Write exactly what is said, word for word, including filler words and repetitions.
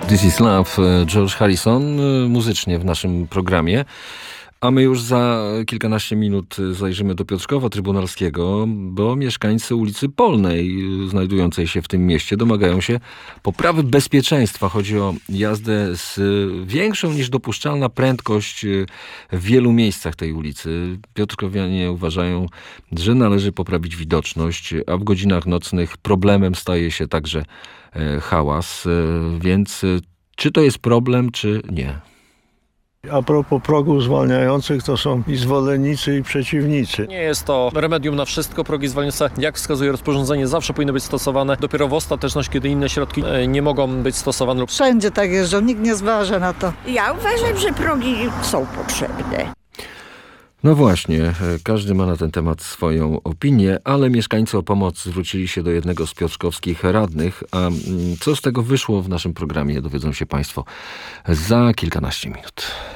This is Love, George Harrison, muzycznie w naszym programie. A my już za kilkanaście minut zajrzymy do Piotrkowa Trybunalskiego, bo mieszkańcy ulicy Polnej, znajdującej się w tym mieście, domagają się poprawy bezpieczeństwa. Chodzi o jazdę z większą niż dopuszczalna prędkość w wielu miejscach tej ulicy. Piotrkowianie uważają, że należy poprawić widoczność, a w godzinach nocnych problemem staje się także hałas. Więc czy to jest problem, czy nie? A propos progów zwalniających, to są i zwolennicy, i przeciwnicy. Nie jest to remedium na wszystko. Progi zwalniające, jak wskazuje rozporządzenie, zawsze powinny być stosowane. Dopiero w ostateczności, kiedy inne środki nie mogą być stosowane. Wszędzie tak jeżdżą, nikt nie zważa na to. Ja uważam, że progi są potrzebne. No właśnie, każdy ma na ten temat swoją opinię, ale mieszkańcy o pomoc zwrócili się do jednego z piotrkowskich radnych. A co z tego wyszło w naszym programie, dowiedzą się Państwo za kilkanaście minut.